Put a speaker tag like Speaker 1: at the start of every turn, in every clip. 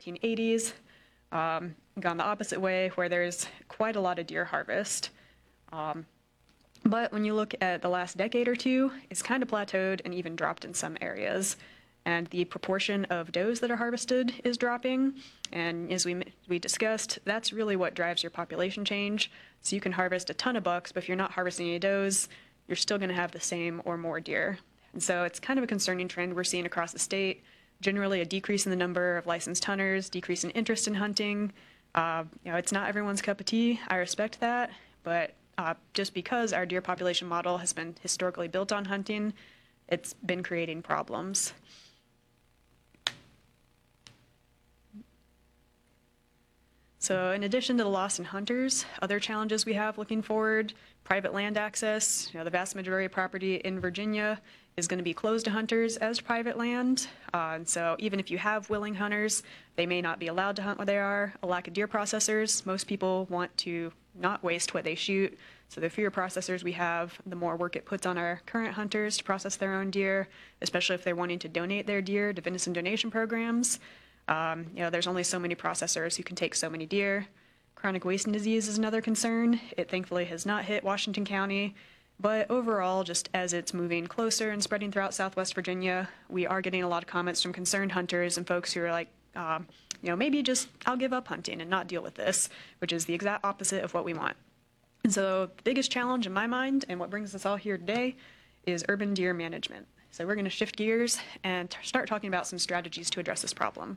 Speaker 1: 1980s, gone the opposite way where there's quite a lot of deer harvest. But when you look at the last decade or two, it's kind of plateaued and even dropped in some areas. And the proportion of does that are harvested is dropping. And as we discussed, that's really what drives your population change. So you can harvest a ton of bucks, but if you're not harvesting any does, you're still going to have the same or more deer. And so it's kind of a concerning trend we're seeing across the state. Generally a decrease in the number of licensed hunters, decrease in interest in hunting. It's not everyone's cup of tea. I respect that. But just because our deer population model has been historically built on hunting, it's been creating problems. So in addition to the loss in hunters, other challenges we have looking forward, private land access. The vast majority of property in Virginia is going to be closed to hunters as private land. And so even if you have willing hunters, they may not be allowed to hunt where they are. A lack of deer processors. Most people want to not waste what they shoot. So the fewer processors we have, the more work it puts on our current hunters to process their own deer, especially if they're wanting to donate their deer to venison donation programs. There's only so many processors who can take so many deer. Chronic wasting disease is another concern. It thankfully has not hit Washington County, but overall, just as it's moving closer and spreading throughout Southwest Virginia, we are getting a lot of comments from concerned hunters and folks who are like, maybe just I'll give up hunting and not deal with this, which is the exact opposite of what we want. And so the biggest challenge in my mind, and what brings us all here today, is urban deer management. So we're going to shift gears and start talking about some strategies to address this problem.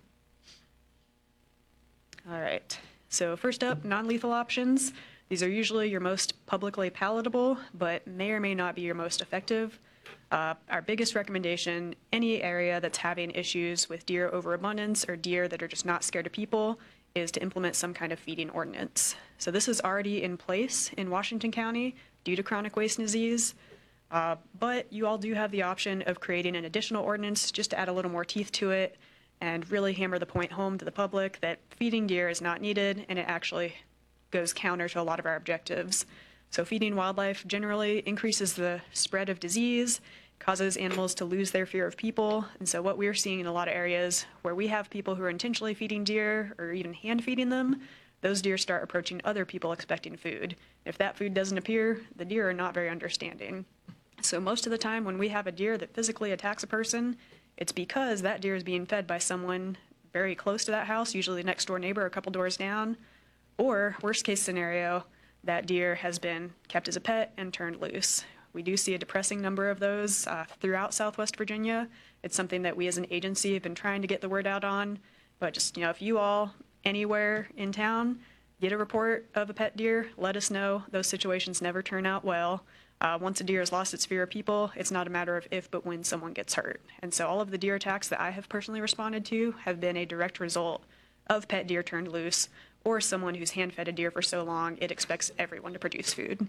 Speaker 1: All right, so first up, non-lethal options. These are usually your most publicly palatable, but may or may not be your most effective. Our biggest recommendation, any area that's having issues with deer overabundance or deer that are just not scared of people, is to implement some kind of feeding ordinance. So this is already in place in Washington County due to chronic wasting disease, but you all do have the option of creating an additional ordinance just to add a little more teeth to it and really hammer the point home to the public that feeding deer is not needed, and it actually goes counter to a lot of our objectives. So feeding wildlife generally increases the spread of disease, causes animals to lose their fear of people, and so what we're seeing in a lot of areas where we have people who are intentionally feeding deer or even hand feeding them, those deer start approaching other people expecting food. If that food doesn't appear, the deer are not very understanding. So most of the time when we have a deer that physically attacks a person, it's because that deer is being fed by someone very close to that house, usually the next door neighbor a couple doors down, or worst case scenario, that deer has been kept as a pet and turned loose. We do see a depressing number of those throughout Southwest Virginia. It's something that we as an agency have been trying to get the word out on, but just, if you all anywhere in town get a report of a pet deer, let us know. Those situations never turn out well. Once a deer has lost its fear of people, it's not a matter of if, but when someone gets hurt. And so all of the deer attacks that I have personally responded to have been a direct result of pet deer turned loose, or someone who's hand-fed a deer for so long it expects everyone to produce food.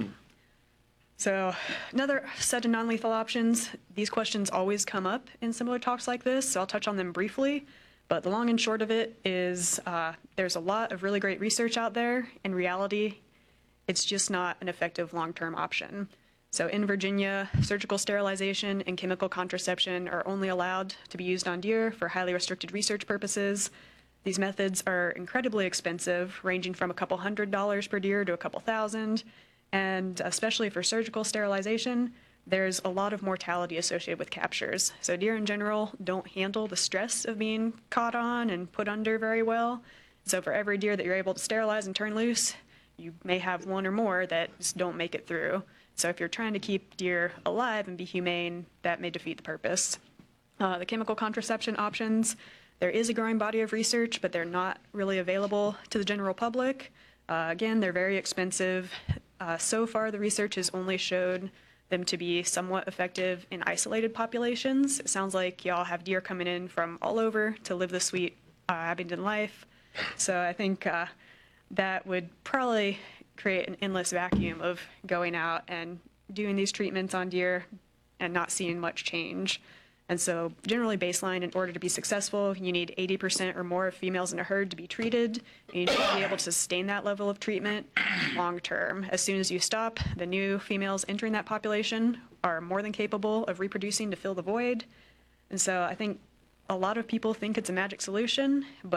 Speaker 1: So another set of non-lethal options. These questions always come up in similar talks like this, so I'll touch on them briefly. But the long and short of it is there's a lot of really great research out there. In reality, it's just not an effective long-term option. So in Virginia, surgical sterilization and chemical contraception are only allowed to be used on deer for highly restricted research purposes. These methods are incredibly expensive, ranging from a couple $100s per deer to a couple thousand. And especially for surgical sterilization, there's a lot of mortality associated with captures. So deer in general don't handle the stress of being caught on and put under very well. So for every deer that you're able to sterilize and turn loose, you may have one or more that just don't make it through. So if you're trying to keep deer alive and be humane, that may defeat the purpose. The chemical contraception options, there is a growing body of research, but they're not really available to the general public. Again, they're very expensive. So far, the research has only showed them to be somewhat effective in isolated populations. It sounds like y'all have deer coming in from all over to live the sweet Abingdon life. So I think that would probably create an endless vacuum of going out and doing these treatments on deer and not seeing much change. And so generally baseline, in order to be successful, you need 80% or more of females in a herd to be treated. And you need to be able to sustain that level of treatment long term. As soon as you stop, the new females entering that population are more than capable of reproducing to fill the void. And so I think a lot of people think it's a magic solution, but